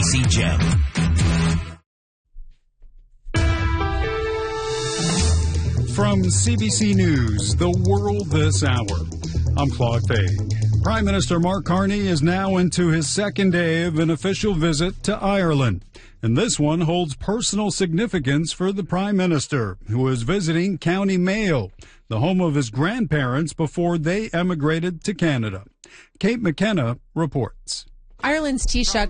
CBC Gem. From CBC News, The World This Hour, I'm Claude Fay. Prime Minister Mark Carney is now into his second day of an official visit to Ireland. And this one holds personal significance for the Prime Minister, who is visiting County Mayo, the home of his grandparents before they emigrated to Canada. Kate McKenna reports. Ireland's Taoiseach